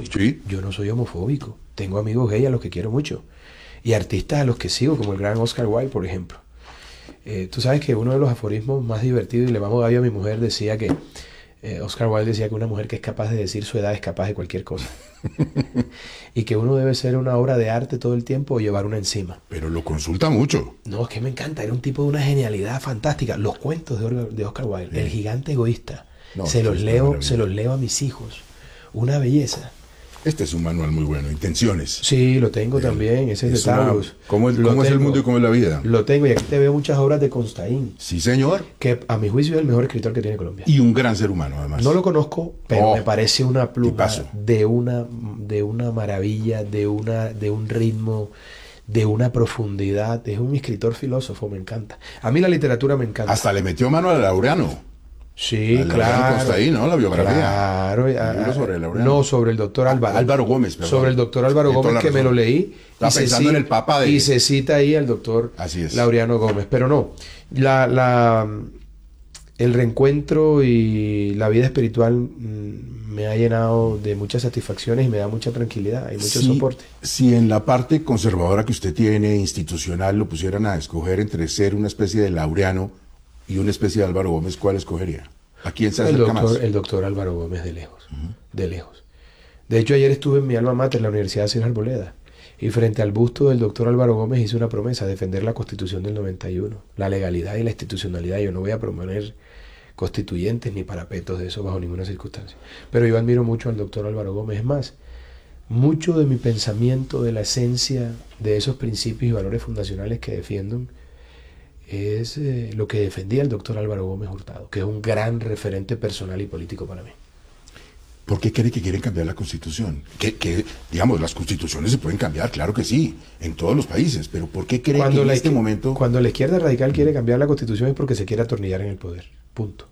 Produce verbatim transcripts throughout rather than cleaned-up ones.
homofóbico. Sí. Yo no soy homofóbico. Tengo amigos gays a los que quiero mucho. Y artistas a los que sigo, como el gran Oscar Wilde, por ejemplo. Eh, tú sabes que uno de los aforismos más divertidos, y le vamos a dar a mi mujer, decía que eh, Oscar Wilde decía que una mujer que es capaz de decir su edad es capaz de cualquier cosa. Y que uno debe ser una obra de arte todo el tiempo o llevar una encima. Pero lo consulta mucho. No, es que me encanta. Era un tipo de una genialidad fantástica. Los cuentos de, Or- de Oscar Wilde, sí. El gigante egoísta. No, se los leo, se los leo a mis hijos. Una belleza. Este es un manual muy bueno, Intenciones. Sí, lo tengo eh, también, ese es, es de Taurus. ¿Cómo, es, ¿cómo es el mundo y cómo es la vida? Lo tengo, y aquí te veo muchas obras de Constaín. Sí, señor. Que a mi juicio es el mejor escritor que tiene Colombia. Y un gran ser humano, además. No lo conozco, pero oh, me parece una pluma de una, de una maravilla, de, una, de un ritmo, de una profundidad. Es un escritor filósofo, me encanta. A mí la literatura me encanta. Hasta le metió mano a Laureano. Sí, el claro. Constaín, ¿no? La biografía. Claro. A, sobre no, sobre el doctor Álvaro. Álvaro Gómez, perdón. Sobre el doctor Álvaro Gómez, que me lo leí. Estaba pensando en el Papa de... Y se cita ahí al doctor Así es. Laureano Gómez. Pero no, la, la, el reencuentro y la vida espiritual mmm, me ha llenado de muchas satisfacciones y me da mucha tranquilidad y mucho si, soporte. Si en la parte conservadora que usted tiene, institucional, lo pusieran a escoger entre ser una especie de Laureano y una especie de Álvaro Gómez, ¿cuál escogería? ¿A quién se acerca el doctor, más? El doctor Álvaro Gómez, de lejos, uh-huh. de lejos. De hecho, ayer estuve en mi alma mater, la Universidad de Ciro Arboleda, y frente al busto del doctor Álvaro Gómez hice una promesa: defender la Constitución del noventa y uno, la legalidad y la institucionalidad. Yo no voy a proponer constituyentes ni parapetos de eso bajo ninguna circunstancia. Pero yo admiro mucho al doctor Álvaro Gómez. Es más, mucho de mi pensamiento, de la esencia de esos principios y valores fundacionales que defiendo, es eh, lo que defendía el doctor Álvaro Gómez Hurtado, que es un gran referente personal y político para mí. ¿Por qué cree que quieren cambiar la Constitución? Que, que, digamos, las constituciones se pueden cambiar, claro que sí, en todos los países, pero ¿por qué cree que en este momento... Cuando la izquierda radical quiere cambiar la Constitución es porque se quiere atornillar en el poder, punto.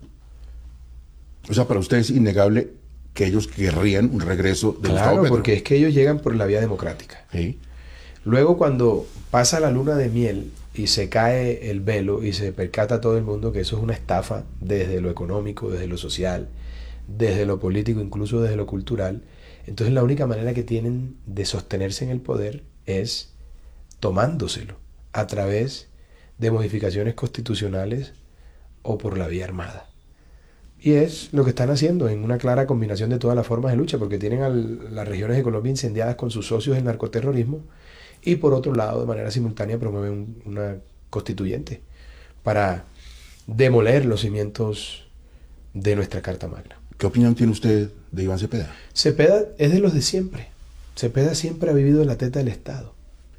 O sea, para usted es innegable que ellos querrían un regreso del Claro, Estado Petro. Porque es que ellos llegan por la vía democrática. ¿Sí? Luego, cuando pasa la luna de miel y se cae el velo y se percata todo el mundo que eso es una estafa desde lo económico, desde lo social, desde lo político, incluso desde lo cultural, entonces la única manera que tienen de sostenerse en el poder es tomándoselo a través de modificaciones constitucionales o por la vía armada. Y es lo que están haciendo en una clara combinación de todas las formas de lucha, porque tienen a las regiones de Colombia incendiadas con sus socios del narcoterrorismo, y por otro lado, de manera simultánea, promueven un, una constituyente para demoler los cimientos de nuestra Carta Magna. ¿Qué opinión tiene usted de Iván Cepeda? Cepeda es de los de siempre. Cepeda siempre ha vivido en la teta del Estado.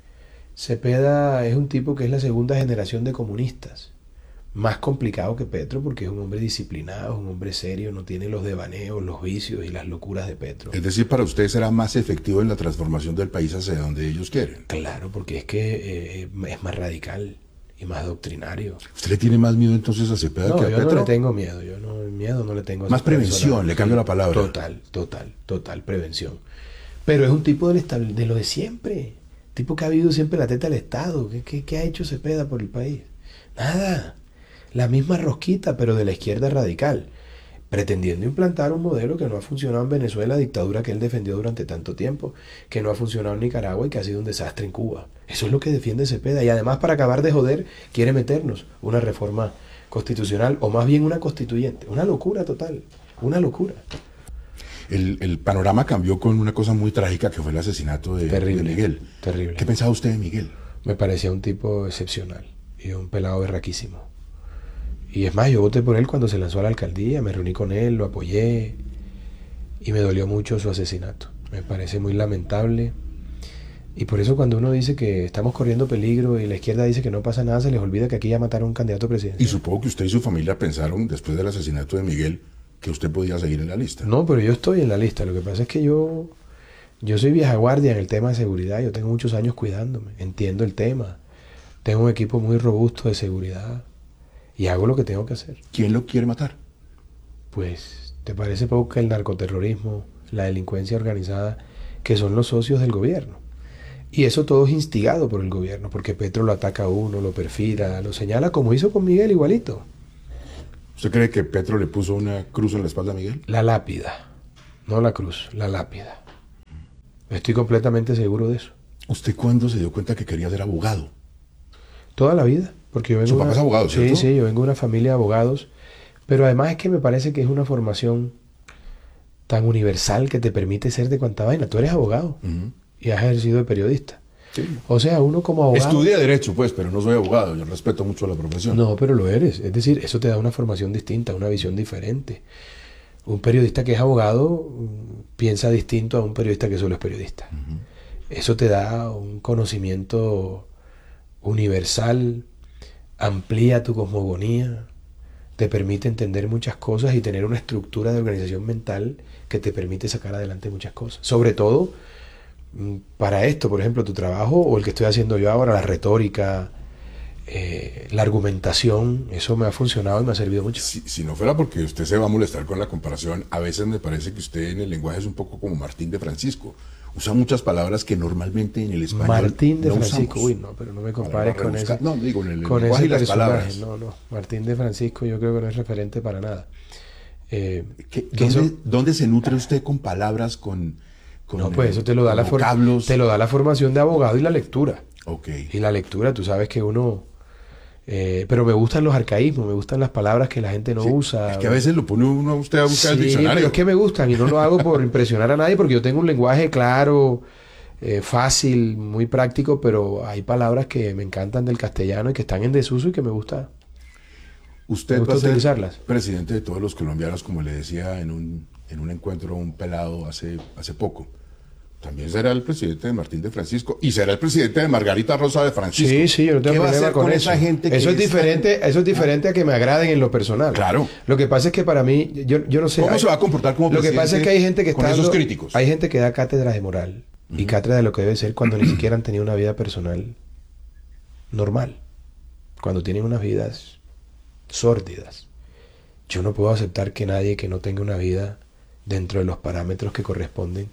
Cepeda es un tipo que es la segunda generación de comunistas. Más complicado que Petro, porque es un hombre disciplinado, es un hombre serio, no tiene los devaneos, los vicios y las locuras de Petro. Es decir, para usted será más efectivo en la transformación del país hacia donde ellos quieren. Claro, porque es que eh, es más radical y más doctrinario. ¿Usted le tiene más miedo entonces a Cepeda no, que a yo Petro? No, le tengo miedo, yo no, miedo no le tengo. Más prevención, le cambio la palabra. Total, total, total, prevención. Pero es un tipo del estab- de lo de siempre, tipo que ha vivido siempre la teta del Estado. ¿Qué, qué, qué ha hecho Cepeda por el país? Nada. La misma rosquita, pero de la izquierda radical, pretendiendo implantar un modelo que no ha funcionado en Venezuela, dictadura que él defendió durante tanto tiempo, que no ha funcionado en Nicaragua y que ha sido un desastre en Cuba. Eso es lo que defiende Cepeda. Y además, para acabar de joder, quiere meternos una reforma constitucional, o más bien una constituyente. Una locura total, una locura. El, el panorama cambió con una cosa muy trágica, que fue el asesinato de, terrible, de Miguel. Terrible. ¿Qué pensaba usted de Miguel? Me parecía un tipo excepcional y un pelado berraquísimo. Y es más, yo voté por él cuando se lanzó a la alcaldía, me reuní con él, lo apoyé y me dolió mucho su asesinato. Me parece muy lamentable. Y por eso cuando uno dice que estamos corriendo peligro y la izquierda dice que no pasa nada, se les olvida que aquí ya mataron a un candidato presidencial. Y supongo que usted y su familia pensaron, después del asesinato de Miguel, que usted podía seguir en la lista. No, pero yo estoy en la lista. Lo que pasa es que yo, yo soy vieja guardia en el tema de seguridad. Yo tengo muchos años cuidándome, entiendo el tema. Tengo un equipo muy robusto de seguridad. Y hago lo que tengo que hacer. ¿Quién lo quiere matar? Pues, ¿te parece poco que el narcoterrorismo, la delincuencia organizada, que son los socios del gobierno? Y eso todo es instigado por el gobierno, porque Petro lo ataca a uno, lo perfila, lo señala como hizo con Miguel igualito. ¿Usted cree que Petro le puso una cruz en la espalda a Miguel? La lápida, no la cruz, la lápida. Estoy completamente seguro de eso. ¿Usted cuándo se dio cuenta que quería ser abogado? Toda la vida. Porque yo vengo Su una, papá es abogado, ¿cierto? Sí, sí, yo vengo de una familia de abogados. Pero además es que me parece que es una formación tan universal que te permite ser de cuanta vaina. Tú eres abogado Uh-huh. y has ejercido de periodista. Sí. O sea, uno como abogado... Estudié Derecho, pues, pero no soy abogado. Yo respeto mucho la profesión. No, pero lo eres. Es decir, eso te da una formación distinta, una visión diferente. Un periodista que es abogado piensa distinto a un periodista que solo es periodista. Uh-huh. Eso te da un conocimiento universal, amplía tu cosmogonía, te permite entender muchas cosas y tener una estructura de organización mental que te permite sacar adelante muchas cosas. Sobre todo para esto, por ejemplo, tu trabajo o el que estoy haciendo yo ahora, la retórica, eh, la argumentación, eso me ha funcionado y me ha servido mucho. Si, si no fuera porque usted se va a molestar con la comparación, a veces me parece que usted en el lenguaje es un poco como Martín de Francisco. Usa muchas palabras que normalmente en el español Martín de no Francisco, usamos. uy, no, pero no me compares con ese, no, digo, en el con lenguaje ese y las personaje. palabras. No, no, Martín de Francisco yo creo que no es referente para nada. Eh, ¿Qué, que dónde, eso, ¿Dónde se nutre usted con palabras, con, con no, pues eh, eso te lo da con la for- vocablos? te lo da la formación de abogado y la lectura. Ok. Y la lectura, tú sabes que uno... Eh, pero me gustan los arcaísmos, me gustan las palabras que la gente no Sí, usa. es que a veces lo pone uno a usted a buscar el Sí, diccionario. pero es que me gustan y no lo hago por impresionar a nadie porque yo tengo un lenguaje claro, eh, fácil, muy práctico, pero hay palabras que me encantan del castellano y que están en desuso y que me gusta, Usted me gusta va a ser utilizarlas. presidente de todos los colombianos, como le decía en un, en un encuentro un pelado hace, hace poco. También será el presidente de Martín de Francisco y será el presidente de Margarita Rosa de Francisco. Sí, sí, yo no tengo ¿Qué va a problema hacer con, con eso. esa gente que eso es es diferente, tan- eso es diferente a que me agraden en lo personal. Claro. Lo que pasa es que para mí, yo, yo no sé. ¿Cómo hay- se va a comportar como Lo que presidente pasa es que hay gente que con está esos dando- críticos? Hay gente que da cátedra de moral y Ujú. cátedra de lo que debe ser cuando ni siquiera han tenido una vida personal normal. Cuando tienen unas vidas sórdidas. Yo no puedo aceptar que nadie que no tenga una vida dentro de los parámetros que corresponden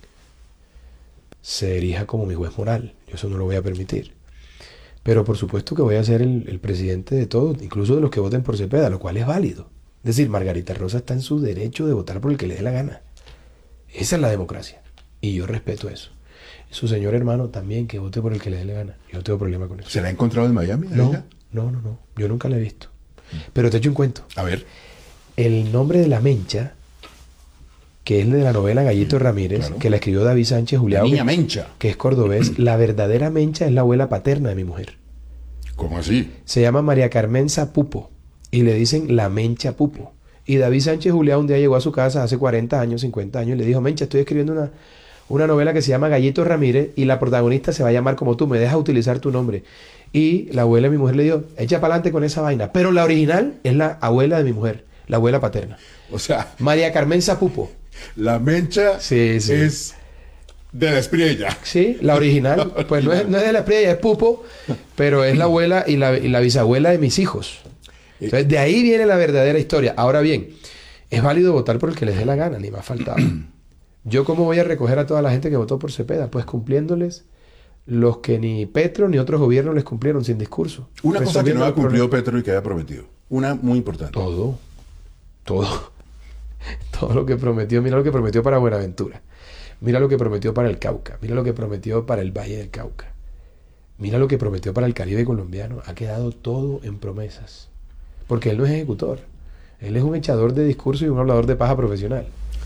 se erija como mi juez moral. Yo eso no lo voy a permitir. Pero por supuesto que voy a ser el, el presidente de todos, incluso de los que voten por Cepeda, lo cual es válido. Es decir, Margarita Rosa está en su derecho de votar por el que le dé la gana. Esa es la democracia. Y yo respeto eso. Su señor hermano también, que vote por el que le dé la gana. Yo no tengo problema con eso. ¿Se la ha encontrado en Miami? a No, ella? no, no, no. Yo nunca la he visto. Pero te echo un cuento. A ver. El nombre de la Mencha, que es de la novela Gallito Ramírez, Claro. que la escribió David Sánchez La Juliao, niña que, Mencha. que es cordobés, la verdadera Mencha es la abuela paterna de mi mujer. ¿Cómo así? Se llama María Carmenza Pupo y le dicen la Mencha Pupo. Y David Sánchez Juliao un día llegó a su casa hace cuarenta años, cincuenta años y le dijo: Mencha, estoy escribiendo una, una novela que se llama Gallito Ramírez y la protagonista se va a llamar como tú, me dejas utilizar tu nombre. Y la abuela de mi mujer le dijo: echa para adelante con esa vaina. Pero la original es la abuela de mi mujer, la abuela paterna. O sea, María Carmenza Pupo. la Mencha Sí, sí. es de la Espriella. Sí, la original. Pues no es, no es de la Espriella, es Pupo, pero es la abuela y la, y la bisabuela de mis hijos. Entonces, de ahí viene la verdadera historia. Ahora bien, es válido votar por el que les dé la gana, ni más faltaba. ¿Yo cómo voy a recoger a toda la gente que votó por Cepeda? Pues cumpliéndoles los que ni Petro ni otros gobiernos les cumplieron sin discurso. Una cosa que Resolviendo no ha el problema. cumplido Petro y que haya prometido. Una muy importante. Todo. Todo. Todo lo que prometió. Mira lo que prometió para Buenaventura. Mira lo que prometió para el Cauca. Mira lo que prometió para el Valle del Cauca. Mira lo que prometió para el Caribe colombiano. Ha quedado todo en promesas. Porque él no es ejecutor. Él es un echador de discurso y un hablador de paja profesional.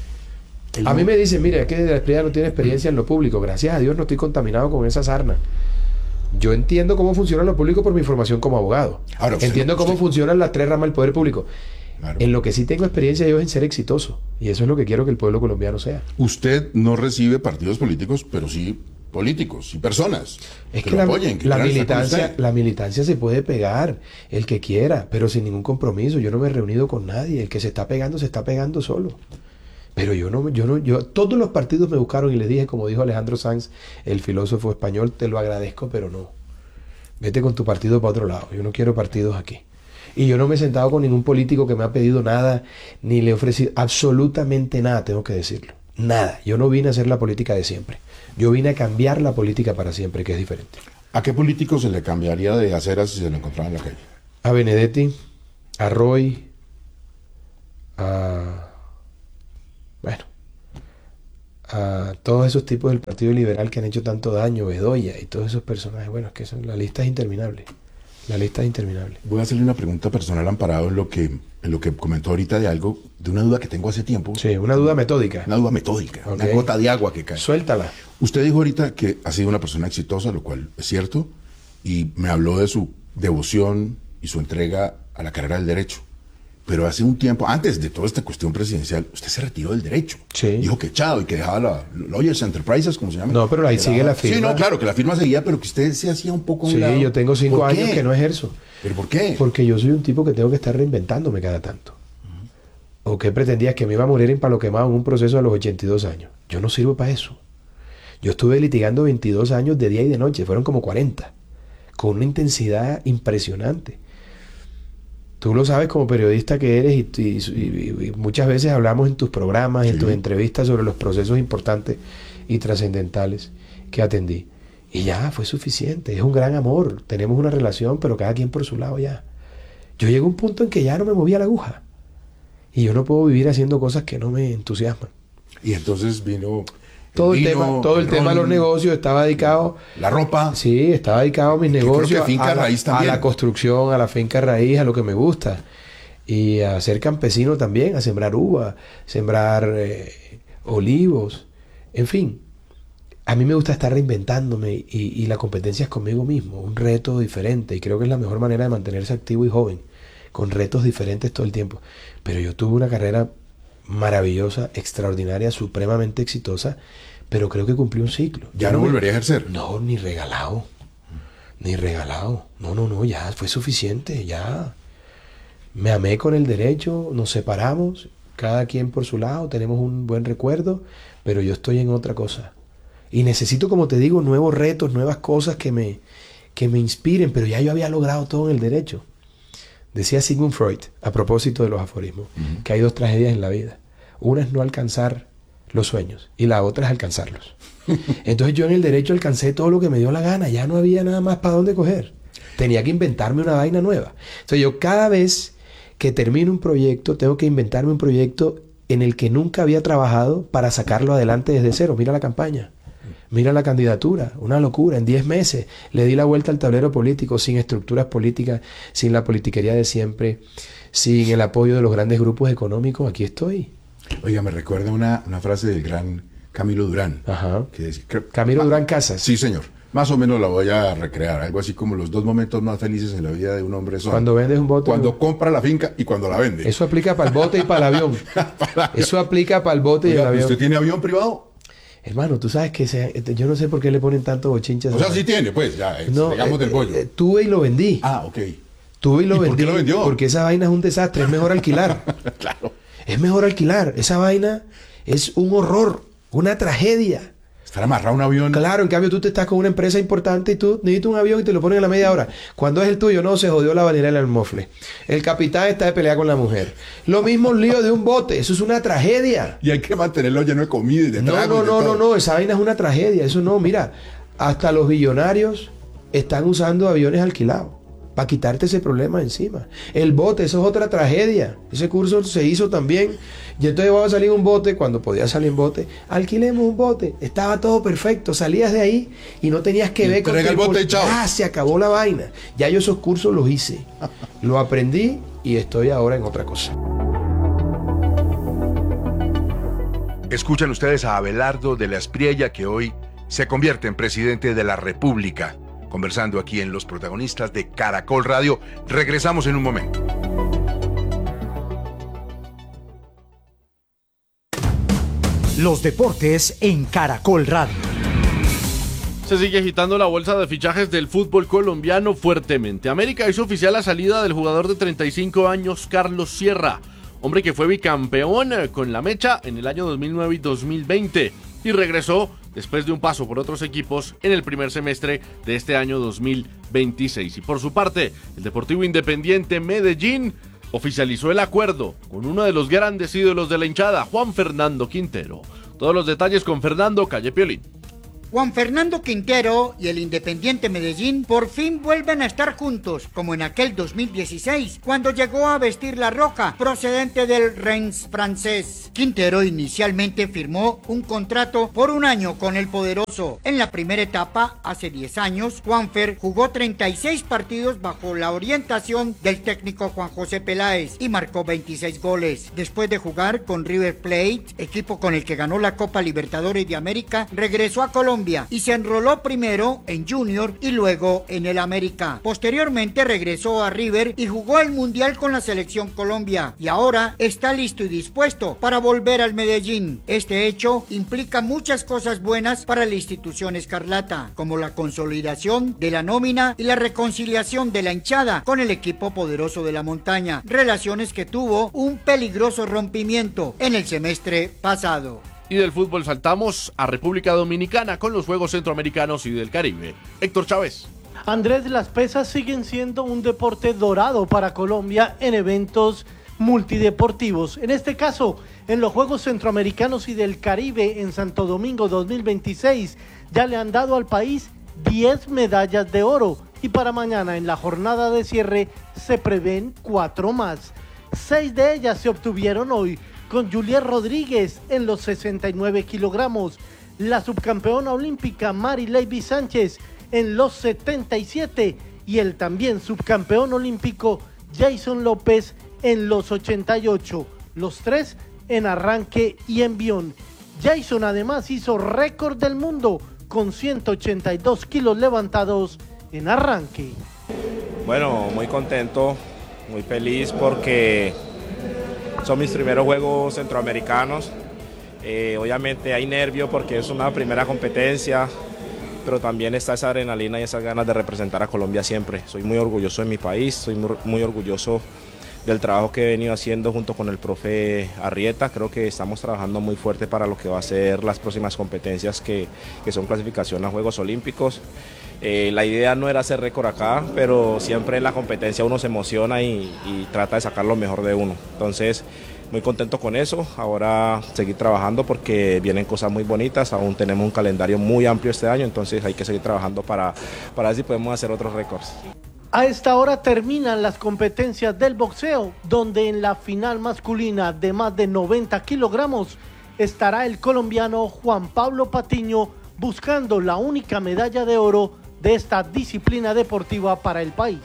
Él A no- mí me dicen: mira, es que De la Espriella no tiene experiencia en lo público. Gracias a Dios no estoy contaminado con esa sarna. Yo entiendo cómo funciona lo público por mi formación como abogado. Ahora, usted entiendo no- cómo usted- funcionan las tres ramas del poder público. Claro. En lo que sí tengo experiencia yo es en ser exitoso. Y eso es lo que quiero que el pueblo colombiano sea. Usted no recibe partidos políticos, pero sí políticos y personas Es que, que lo la, apoyen, que la quieran estar con militancia, usted. la militancia se puede pegar, el que quiera, pero sin ningún compromiso. Yo no me he reunido con nadie. El que se está pegando, se está pegando solo. Pero yo no, yo no, yo, todos los partidos me buscaron y les dije, como dijo Alejandro Sanz, el filósofo español: te lo agradezco, pero no. Vete con tu partido para otro lado. Yo no quiero partidos aquí. Y yo no me he sentado con ningún político que me ha pedido nada, ni le he ofrecido absolutamente nada, tengo que decirlo. Nada. Yo no vine a hacer la política de siempre. Yo vine a cambiar la política para siempre, que es diferente. ¿A qué político se le cambiaría de acera si se lo encontraba en la calle? A Benedetti, a Roy, a... Bueno, a todos esos tipos del Partido Liberal que han hecho tanto daño, Bedoya y todos esos personajes. Bueno, es que son, la lista es interminable. La lista es interminable. Voy a hacerle una pregunta personal amparado en lo que, en lo que comentó ahorita de algo, de una duda que tengo hace tiempo. Sí, una duda metódica. Una duda metódica, okay. Una gota de agua que cae. Suéltala. Usted dijo ahorita que ha sido una persona exitosa, lo cual es cierto, y me habló de su devoción y su entrega a la carrera del derecho. Pero hace un tiempo, antes de toda esta cuestión presidencial, usted se retiró del derecho. Sí. Dijo que echado y que dejaba la Lawyers Enterprises, como se llama. No, pero ahí sigue la firma. Sí, no, claro, que la firma seguía, pero que usted se hacía un poco a un Sí, lado. yo tengo cinco años que no ejerzo. ¿Pero por qué? Porque yo soy un tipo que tengo que estar reinventándome cada tanto. Uh-huh. ¿O qué pretendías? Que me iba a morir en palo quemado en un proceso a los ochenta y dos años. Yo no sirvo para eso. Yo estuve litigando veintidós años de día y de noche, fueron como cuarenta, con una intensidad impresionante. Tú lo sabes como periodista que eres y, y, y, y muchas veces hablamos en tus programas, sí. en tus entrevistas sobre los procesos importantes y trascendentales que atendí. Y ya, fue suficiente, es un gran amor, tenemos una relación, pero cada quien por su lado ya. Yo llegué a un punto en que ya no me movía la aguja. Y yo no puedo vivir haciendo cosas que no me entusiasman. Y entonces vino... Todo el, vino, tema, todo el, el tema de los negocios estaba dedicado... La ropa. Sí, estaba dedicado a mis negocios, que finca a, la, raíz también. a la construcción, a la finca raíz, a lo que me gusta. Y a ser campesino también, a sembrar uva, sembrar eh, olivos, en fin. A mí me gusta estar reinventándome y, y la competencia es conmigo mismo, un reto diferente. Y creo que es la mejor manera de mantenerse activo y joven, con retos diferentes todo el tiempo. Pero yo tuve una carrera maravillosa, extraordinaria, supremamente exitosa, pero creo que cumplí un ciclo. ¿Ya no, no volvería a ejercer? No, ni regalado, ni regalado. No, no, no, ya fue suficiente, ya. Me amé con el derecho, nos separamos, cada quien por su lado, tenemos un buen recuerdo, pero yo estoy en otra cosa. Y necesito, como te digo, nuevos retos, nuevas cosas que me, que me inspiren, pero ya yo había logrado todo en el derecho. Decía Sigmund Freud, a propósito de los aforismos, uh-huh. que hay dos tragedias en la vida. Una es no alcanzar los sueños y la otra es alcanzarlos. Entonces yo en el derecho alcancé todo lo que me dio la gana, ya no había nada más para dónde coger. Tenía que inventarme una vaina nueva. Entonces yo cada vez que termino un proyecto, tengo que inventarme un proyecto en el que nunca había trabajado para sacarlo adelante desde cero. Mira la campaña. Mira la candidatura, una locura. En diez meses le di la vuelta al tablero político, sin estructuras políticas, sin la politiquería de siempre, sin el apoyo de los grandes grupos económicos. Aquí estoy. Oiga, me recuerda una, una frase del gran Camilo Durán. Ajá. Que decía, que, Camilo ah, Durán Casas. Sí, señor. Más o menos la voy a recrear. Algo así como los dos momentos más felices en la vida de un hombre son... Cuando vendes un bote... Cuando un... compra la finca y cuando la vende. Eso aplica para el bote y para el avión. para Eso aplica para el bote Oiga, y el avión. ¿Usted tiene avión privado? Hermano, tú sabes que se, yo no sé por qué le ponen tanto bochinchas. O sea, sí tiene, pues, ya, no, digamos eh, del bollo. Eh, tuve y lo vendí. Ah, ok. Tuve y lo ¿Y vendí. ¿Por qué lo vendió? Porque esa vaina es un desastre, es mejor alquilar. Claro. Es mejor alquilar. Esa vaina es un horror, una tragedia. Estar amarrado a un avión. Claro, en cambio tú te estás con una empresa importante y tú necesitas un avión y te lo ponen a la media hora. Cuando es el tuyo, no, se jodió la bañera del mofle. El capitán está de pelea con la mujer. Lo mismo un lío de un bote, eso es una tragedia. Y hay que mantenerlo lleno de comida y de no, trago. No, y de no, todo. no, no, esa vaina es una tragedia. Eso no, mira, hasta los billonarios están usando aviones alquilados para quitarte ese problema encima. El bote, eso es otra tragedia. Ese curso se hizo también. Y entonces va a salir un bote, cuando podía salir en bote, alquilemos un bote. Estaba todo perfecto, salías de ahí y no tenías que ver con... el bote y chao. Ah, se acabó la vaina. Ya yo esos cursos los hice. Lo aprendí y estoy ahora en otra cosa. Escuchan ustedes a Abelardo de la Espriella, que hoy se convierte en presidente de la República. Conversando aquí en Los Protagonistas de Caracol Radio. Regresamos en un momento. Los deportes en Caracol Radio. Se sigue agitando la bolsa de fichajes del fútbol colombiano fuertemente. América hizo oficial la salida del jugador de treinta y cinco años, Carlos Sierra, hombre que fue bicampeón con la Mecha en el año dos mil nueve y dos mil veinte y regresó después de un paso por otros equipos en el primer semestre de este año dos mil veintiséis. Y por su parte, el Deportivo Independiente Medellín oficializó el acuerdo con uno de los grandes ídolos de la hinchada, Juan Fernando Quintero. Todos los detalles con Fernando Calle Piolín. Juan Fernando Quintero y el Independiente Medellín por fin vuelven a estar juntos, como en aquel dos mil dieciséis, cuando llegó a vestir la roja, procedente del Rennes francés. Quintero inicialmente firmó un contrato por un año con el poderoso. En la primera etapa, hace diez años, Juanfer jugó treinta y seis partidos bajo la orientación del técnico Juan José Peláez y marcó veintiséis goles. Después de jugar con River Plate, equipo con el que ganó la Copa Libertadores de América, regresó a Colombia y se enroló primero en Junior y luego en el América. Posteriormente regresó a River y jugó el Mundial con la Selección Colombia y ahora está listo y dispuesto para volver al Medellín. Este hecho implica muchas cosas buenas para la institución escarlata, como la consolidación de la nómina y la reconciliación de la hinchada con el equipo poderoso de la montaña, relaciones que tuvo un peligroso rompimiento en el semestre pasado. Y del fútbol saltamos a República Dominicana con los Juegos Centroamericanos y del Caribe. Héctor Chávez. Andrés, las pesas siguen siendo un deporte dorado para Colombia en eventos multideportivos. En este caso, en los Juegos Centroamericanos y del Caribe en Santo Domingo dos mil veintiséis, ya le han dado al país diez medallas de oro y para mañana en la jornada de cierre se prevén cuatro más. Seis de ellas se obtuvieron hoy, con Juliet Rodríguez en los sesenta y nueve kilogramos, la subcampeona olímpica Mari Leyvi Sánchez en los setenta y siete y el también subcampeón olímpico Jason López en los ochenta y ocho, los tres en arranque y envión. Jason además hizo récord del mundo con ciento ochenta y dos kilos levantados en arranque. Bueno, muy contento, muy feliz porque son mis primeros Juegos Centroamericanos. Eh, obviamente hay nervio porque es una primera competencia, pero también está esa adrenalina y esas ganas de representar a Colombia siempre. Soy muy orgulloso de mi país, soy muy, muy orgulloso del trabajo que he venido haciendo junto con el profe Arrieta. Creo que estamos trabajando muy fuerte para lo que va a ser las próximas competencias que, que son clasificación a Juegos Olímpicos. Eh, la idea no era hacer récord acá, pero siempre en la competencia uno se emociona y, y trata de sacar lo mejor de uno. Entonces, muy contento con eso. Ahora seguir trabajando porque vienen cosas muy bonitas. Aún tenemos un calendario muy amplio este año, entonces hay que seguir trabajando para, para ver si podemos hacer otros récords. A esta hora terminan las competencias del boxeo, donde en la final masculina de más de noventa kilogramos estará el colombiano Juan Pablo Patiño buscando la única medalla de oro de esta disciplina deportiva para el país.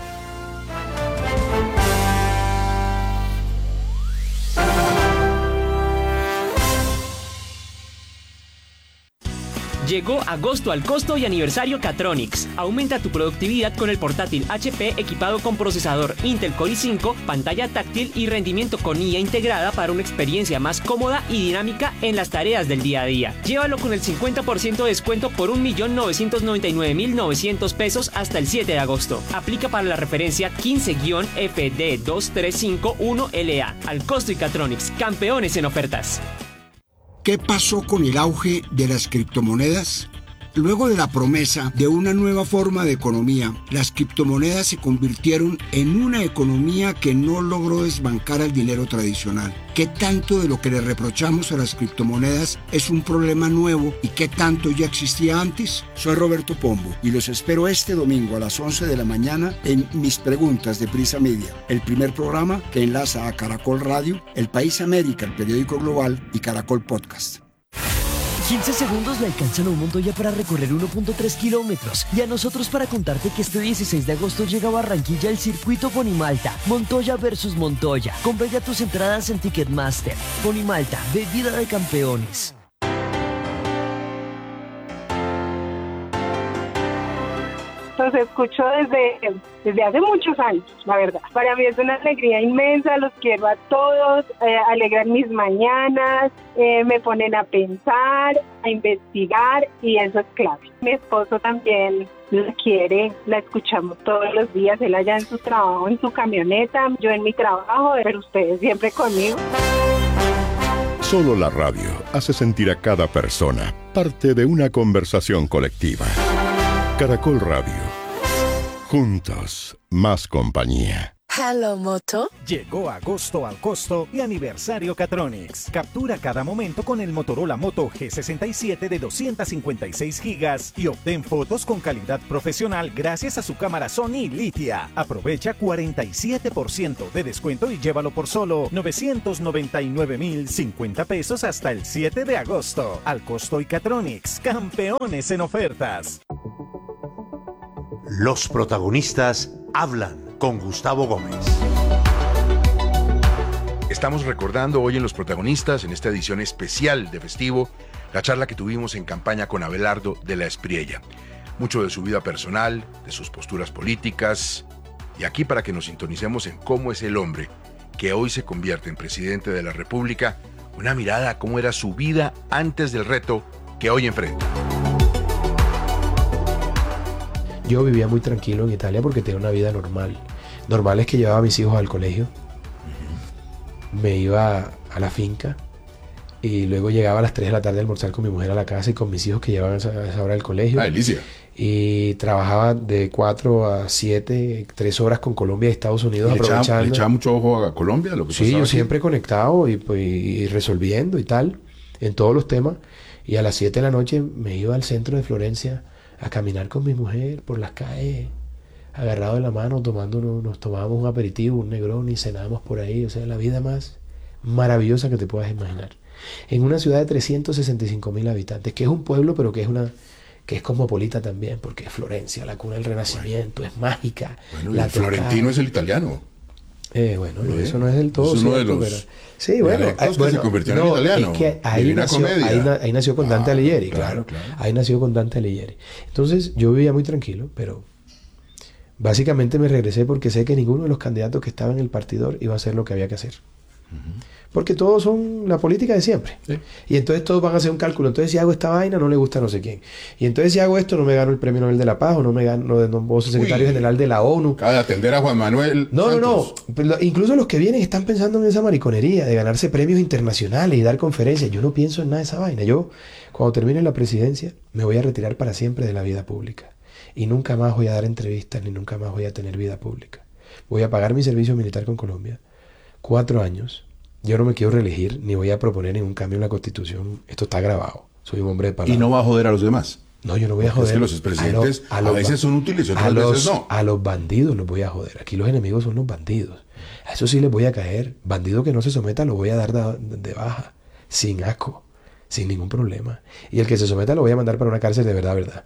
Llegó agosto al costo y aniversario Catronics. Aumenta tu productividad con el portátil H P equipado con procesador Intel Core i cinco, pantalla táctil y rendimiento con I A integrada para una experiencia más cómoda y dinámica en las tareas del día a día. Llévalo con el cincuenta por ciento de descuento por un millón novecientos noventa y nueve mil novecientos pesos hasta el siete de agosto. Aplica para la referencia quince F D dos tres cinco uno L A. Al costo y Catronics, campeones en ofertas. ¿Qué pasó con el auge de las criptomonedas? Luego de la promesa de una nueva forma de economía, las criptomonedas se convirtieron en una economía que no logró desbancar al dinero tradicional. ¿Qué tanto de lo que le reprochamos a las criptomonedas es un problema nuevo y qué tanto ya existía antes? Soy Roberto Pombo y los espero este domingo a las once de la mañana en Mis Preguntas de Prisa Media, el primer programa que enlaza a Caracol Radio, El País América, el periódico global y Caracol Podcast. quince segundos le alcanzan a un Montoya para recorrer uno punto tres kilómetros y a nosotros para contarte que este dieciséis de agosto llega a Barranquilla el circuito Ponimalta, Montoya versus Montoya. Compra ya tus entradas en Ticketmaster. Ponimalta, bebida de campeones. Los escucho desde, desde hace muchos años, la verdad. Para mí es una alegría inmensa, los quiero a todos, eh, alegran mis mañanas, eh, me ponen a pensar, a investigar y eso es clave. Mi esposo también la quiere, la escuchamos todos los días, él allá en su trabajo, en su camioneta, yo en mi trabajo, pero ustedes siempre conmigo. Solo la radio hace sentir a cada persona parte de una conversación colectiva. Caracol Radio. Juntos, más compañía. Hello, Moto. Llegó agosto al costo y aniversario Catronics. Captura cada momento con el Motorola Moto G sesenta y siete de doscientos cincuenta y seis gigas y obtén fotos con calidad profesional gracias a su cámara Sony Litia. Aprovecha cuarenta y siete por ciento de descuento y llévalo por solo novecientos noventa y nueve mil cincuenta pesos hasta el siete de agosto. Al costo y Catronics, campeones en ofertas. Los protagonistas hablan con Gustavo Gómez. Estamos recordando hoy en Los Protagonistas, en esta edición especial de Festivo, la charla que tuvimos en campaña con Abelardo de la Espriella. Mucho de su vida personal, de sus posturas políticas, y aquí para que nos sintonicemos en cómo es el hombre que hoy se convierte en presidente de la República, una mirada a cómo era su vida antes del reto que hoy enfrenta. Yo vivía muy tranquilo en Italia porque tenía una vida normal. Normal es que llevaba a mis hijos al colegio, me iba a la finca y luego llegaba a las tres de la tarde a almorzar con mi mujer a la casa y con mis hijos que llevaban a esa hora al colegio. Ah, delicia. Y trabajaba de cuatro a siete, tres horas con Colombia y Estados Unidos, ¿Le aprovechando. echaba, ¿Le echaba mucho ojo a Colombia? Lo que sí, yo aquí? siempre conectado y, pues, y resolviendo y tal, en todos los temas. Y a las siete de la noche me iba al centro de Florencia a caminar con mi mujer por las calles, agarrado de la mano, tomando, nos tomábamos un aperitivo, un negrón y cenábamos por ahí. O sea, la vida más maravillosa que te puedas imaginar. En una ciudad de trescientos sesenta y cinco mil habitantes, que es un pueblo, pero que es una que es cosmopolita también, porque es Florencia, la cuna del Renacimiento, bueno, es mágica. Bueno, la el florentino es el italiano. Eh, bueno, ¿Eh? eso no es del todo es uno cierto, de los pero... Sí, bueno, dialectos eh, que bueno, se convirtió no, en italiano. es que ahí nació, ahí, na, ahí nació con ah, Dante Alighieri, claro, claro, claro. Ahí nació con Dante Alighieri. Entonces, yo vivía muy tranquilo, pero básicamente me regresé porque sé que ninguno de los candidatos que estaban en el partidor iba a hacer lo que había que hacer. Uh-huh. Porque todos son la política de siempre. Sí. Y entonces todos van a hacer un cálculo. Entonces, si hago esta vaina, no le gusta a no sé quién. Y entonces, si hago esto, no me gano el premio Nobel de la Paz o no me gano, no, no puedo ser secretario Uy, general de la ONU. Acaba de atender a Juan Manuel. No, Santos. no, no. Pero incluso los que vienen están pensando en esa mariconería de ganarse premios internacionales y dar conferencias. Yo no pienso en nada de esa vaina. Yo, cuando termine la presidencia, me voy a retirar para siempre de la vida pública. Y nunca más voy a dar entrevistas ni nunca más voy a tener vida pública. Voy a pagar mi servicio militar con Colombia. Cuatro años. Yo no me quiero reelegir ni voy a proponer ningún cambio en la Constitución. Esto está grabado. Soy un hombre de palabra. ¿Y no va a joder a los demás? No, yo no voy a Porque joder. Es que los expresidentes a, lo, a, a veces son útiles y otras a los, veces no. A los bandidos los voy a joder. Aquí los enemigos son los bandidos. A eso sí les voy a caer. Bandido que no se someta lo voy a dar de, de baja. Sin asco. Sin ningún problema. Y el que se someta lo voy a mandar para una cárcel de verdad, verdad.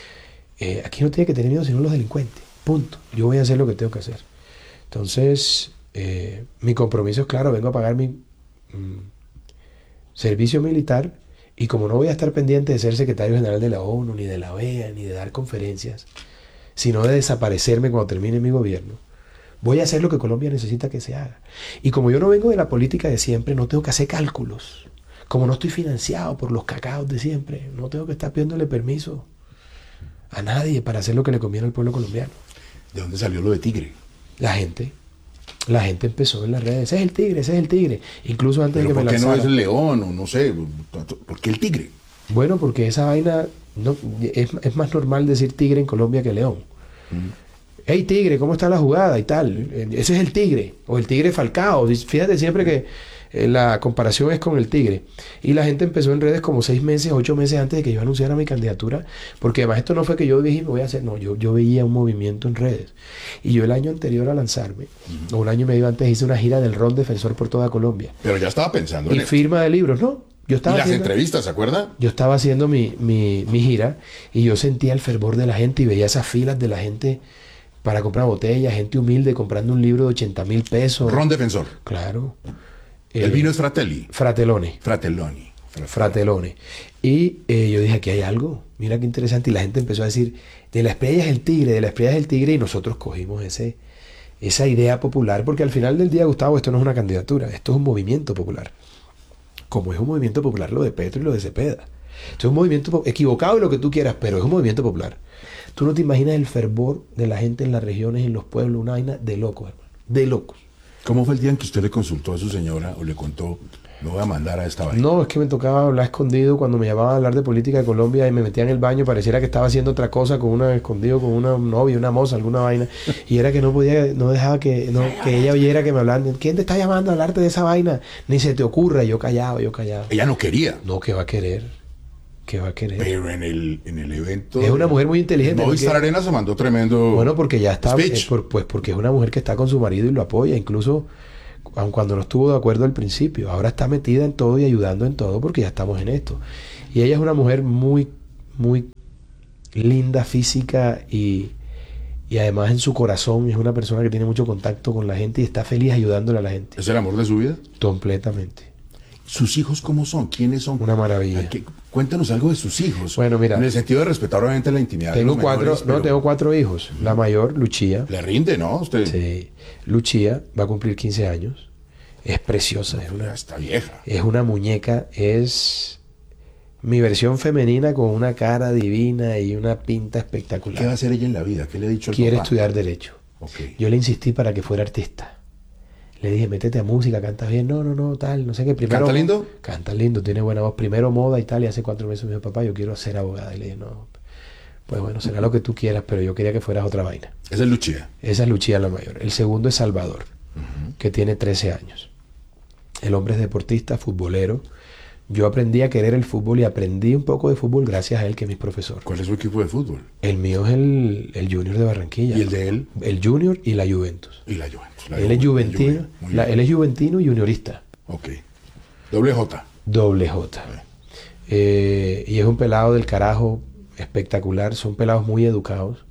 Eh, aquí no tiene que tener miedo sino los delincuentes. Punto. Yo voy a hacer lo que tengo que hacer. Entonces, eh, mi compromiso es claro. Vengo a pagar mi mm, servicio militar. Y como no voy a estar pendiente de ser secretario general de la ONU, ni de la O E A, ni de dar conferencias, sino de desaparecerme cuando termine mi gobierno, voy a hacer lo que Colombia necesita que se haga. Y como yo no vengo de la política de siempre, no tengo que hacer cálculos. Como no estoy financiado por los cacaos de siempre, no tengo que estar pidiéndole permiso a nadie para hacer lo que le conviene al pueblo colombiano. ¿De dónde salió lo de tigre? La gente. La gente empezó en las redes, ese es el tigre, ese es el tigre. Incluso antes de que me lanzara. ¿Por qué no es el león o no sé? ¿Por qué el tigre? Bueno, porque esa vaina, no, es, es más normal decir tigre en Colombia que león. Mm. Hey tigre, ¿cómo está la jugada? Y tal. Ese es el tigre. O el tigre Falcao. Fíjate siempre que eh, la comparación es con el tigre. Y la gente empezó en redes como seis meses, ocho meses antes de que yo anunciara mi candidatura. Porque además esto no fue que yo dije me voy a hacer. No, yo, yo veía un movimiento en redes. Y yo el año anterior a lanzarme, uh-huh. o un año y medio antes, hice una gira del Ron Defensor por toda Colombia. Pero ya estaba pensando y en firma esto. De libros, ¿no? Yo estaba y las haciendo, entrevistas, ¿se acuerda? Yo estaba haciendo mi, mi, mi gira y yo sentía el fervor de la gente y veía esas filas de la gente para comprar botellas, gente humilde comprando un libro de ochenta mil pesos. Ron Defensor. Claro. El eh, vino es Fratelli. Fratelone. Frateloni. Fratelone. Y eh, yo dije, aquí hay algo. Mira qué interesante. Y la gente empezó a decir, de la Espriella es el tigre, de la Espriella es el tigre. Y nosotros cogimos ese, esa idea popular. Porque al final del día, Gustavo, esto no es una candidatura. Esto es un movimiento popular. Como es un movimiento popular lo de Petro y lo de Cepeda. Esto es un movimiento equivocado y lo que tú quieras, pero es un movimiento popular. Tú no te imaginas el fervor de la gente en las regiones, en los pueblos, una vaina de locos, hermano. De locos. ¿Cómo fue el día en que usted le consultó a su señora o le contó Me voy a mandar a esta vaina. No, es que me tocaba hablar escondido cuando me llamaban a hablar de política de Colombia y me metía en el baño, pareciera que estaba haciendo otra cosa con una escondido con una novia, una moza, alguna vaina, y era que no podía, no dejaba que, no, que ella oyera que me hablaran. ¿Quién te está llamando a hablarte de esa vaina? Ni se te ocurra. Yo callaba, yo callaba. Ella no quería. No, ¿qué va a querer? ¿Qué va a querer? Pero en el, en el evento... Es una mujer muy inteligente. Movistar Arena se mandó tremendo... Bueno, porque ya está... speech. Eh, por, pues porque es una mujer que está con su marido y lo apoya, incluso aun cuando no estuvo de acuerdo al principio. Ahora está metida en todo y ayudando en todo porque ya estamos en esto. Y ella es una mujer muy, muy linda física y, y además en su corazón es una persona que tiene mucho contacto con la gente y está feliz ayudándole a la gente. ¿Es el amor de su vida? Completamente. ¿Sus hijos cómo son? ¿Quiénes son? Una maravilla. ¿Qué? Cuéntanos algo de sus hijos. Bueno, mira. En el sentido de respetar obviamente la intimidad. Tengo de los cuatro, menores, no, pero... tengo cuatro hijos. La mayor, Luchía. Le rinde, ¿no? Usted. Sí. Luchía va a cumplir quince años. Es preciosa. Es una, está vieja. Es una muñeca. Es mi versión femenina con una cara divina y una pinta espectacular. ¿Qué va a hacer ella en la vida? ¿Qué le ha dicho el Quiere papá? estudiar Derecho. Okay. Yo le insistí para que fuera artista. Le dije, métete a música, cantas bien. No, no, no, tal, no sé qué. Primero, ¿Canta lindo? Canta lindo, tiene buena voz. Primero moda y tal. Y hace cuatro meses me dijo, papá, yo quiero ser abogada. Y le dije, no, pues bueno, será lo que tú quieras, pero yo quería que fueras otra vaina. Esa es Luchía. Esa es Luchía la mayor. El segundo es Salvador, uh-huh. que tiene trece años. El hombre es deportista, futbolero. Yo aprendí a querer el fútbol y aprendí un poco de fútbol gracias a él, que es mi profesor. ¿Cuál es su equipo de fútbol? El mío es el, el Junior de Barranquilla. ¿Y el de él? El Junior y la Juventus. Y la Juventus. La él, es juventino, la, él es juventino y juniorista. Ok. Doble J. Doble J. Eh, y es un pelado del carajo espectacular. Son pelados muy educados.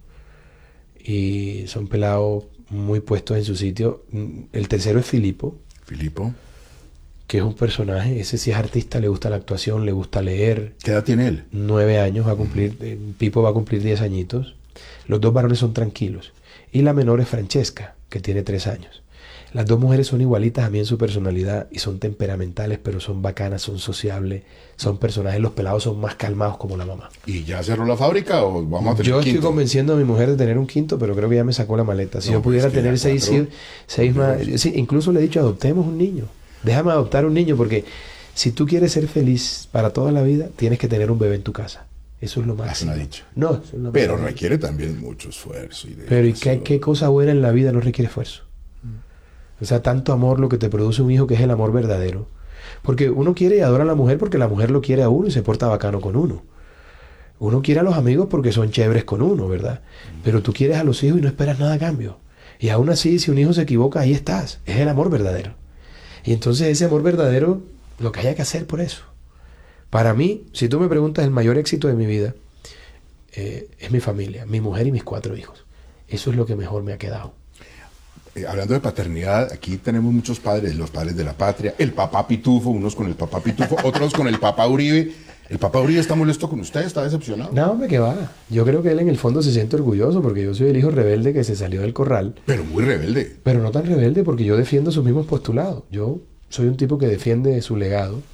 Y son pelados muy puestos en su sitio. El tercero es Filipo. Filipo. Que es un personaje, ese sí es artista, le gusta la actuación, le gusta leer. ¿Qué edad tiene él? Nueve años, va a cumplir, eh, Pipo va a cumplir diez añitos. Los dos varones son tranquilos. Y la menor es Francesca, que tiene tres años. Las dos mujeres son igualitas a mí en su personalidad y son temperamentales, pero son bacanas, son sociables, son personajes. Los pelados son más calmados como la mamá. ¿Y ya cerró la fábrica o vamos a tener Yo estoy quinto? convenciendo a mi mujer de tener un quinto, pero creo que ya me sacó la maleta. Si No, yo pudiera pues es que tener ya seis, cuatro, seis más... Sí, incluso le he dicho, adoptemos un niño. Déjame adoptar un niño, porque si tú quieres ser feliz para toda la vida, tienes que tener un bebé en tu casa. Eso es lo máximo. Eso no ha dicho. No, eso es lo Pero máximo. requiere también mucho esfuerzo. Y Pero ¿y qué, qué cosa buena en la vida no requiere esfuerzo? O sea, tanto amor lo que te produce un hijo, que es el amor verdadero. Porque uno quiere y adora a la mujer porque la mujer lo quiere a uno y se porta bacano con uno. Uno quiere a los amigos porque son chéveres con uno, ¿verdad? Pero tú quieres a los hijos y no esperas nada a cambio. Y aún así, si un hijo se equivoca, ahí estás. Es el amor verdadero. Y entonces ese amor verdadero, lo que haya que hacer por eso. Para mí, si tú me preguntas, el mayor éxito de mi vida eh, es mi familia, mi mujer y mis cuatro hijos. Eso es lo que mejor me ha quedado. Eh, hablando de paternidad, aquí tenemos muchos padres, los padres de la patria, el papá Pitufo, unos con el papá Pitufo, otros con el papá Uribe. ¿El papá Uribe está molesto con usted? ¿Está decepcionado? No, hombre, que va. Yo creo que él en el fondo se siente orgulloso porque yo soy el hijo rebelde que se salió del corral. Pero muy rebelde. Pero no tan rebelde porque yo defiendo sus mismos postulados. Yo soy un tipo que defiende su legado.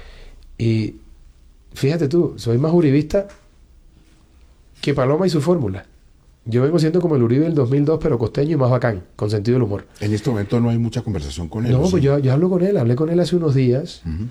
Y fíjate tú, soy más uribista que Paloma y su fórmula. Yo vengo siendo como el Uribe del dos mil dos, pero costeño y más bacán, con sentido del humor. En este momento no hay mucha conversación con él. No, ¿sí? pues yo, yo hablo con él, hablé con él hace unos días. Uh-huh.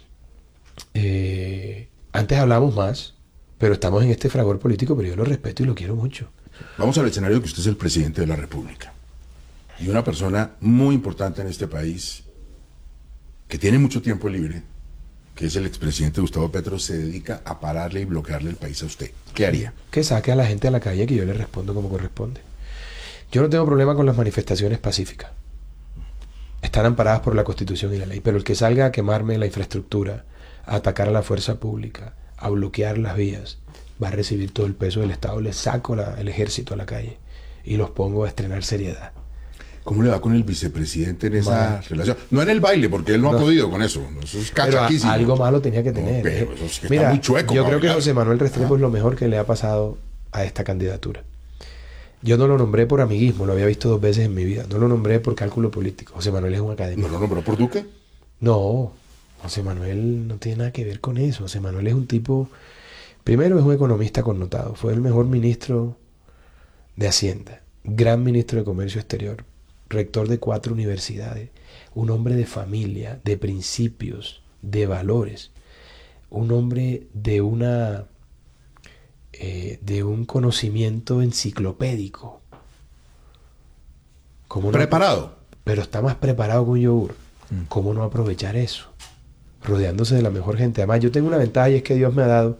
Eh, antes hablamos más, pero estamos en este fragor político, pero yo lo respeto y lo quiero mucho. Vamos al escenario que usted es el presidente de la República. Y una persona muy importante en este país, que tiene mucho tiempo libre, que es el expresidente Gustavo Petro, se dedica a pararle y bloquearle el país a usted. ¿Qué haría? Que saque a la gente a la calle, que yo le respondo como corresponde. Yo no tengo problema con las manifestaciones pacíficas. Están amparadas por la Constitución y la ley, pero el que salga a quemarme la infraestructura, a atacar a la fuerza pública, a bloquear las vías, va a recibir todo el peso del Estado. Le saco la, el ejército a la calle y los pongo a estrenar seriedad. ¿Cómo le va con el vicepresidente en esa mal. relación? No en el baile, porque él no, no. ha podido con eso. Eso es cachaquísimo. Pero algo malo tenía que tener. No, pero eso es que Mira, está muy chueco. Yo creo que José Manuel Restrepo ah. es lo mejor que le ha pasado a esta candidatura. Yo no lo nombré por amiguismo, lo había visto dos veces en mi vida. No lo nombré por cálculo político. José Manuel es un académico. ¿No lo nombró por Duque? No, José Manuel no tiene nada que ver con eso. José Manuel es un tipo... Primero es un economista connotado. Fue el mejor ministro de Hacienda. Gran ministro de Comercio Exterior. Rector de cuatro universidades. Un hombre de familia, de principios. de valores, un hombre de una eh, de un conocimiento enciclopédico. ¿Cómo no? Preparado. Pero está más preparado que un yogur. Mm. ¿Cómo no aprovechar eso? Rodeándose de la mejor gente. Además, yo tengo una ventaja y es que Dios me ha dado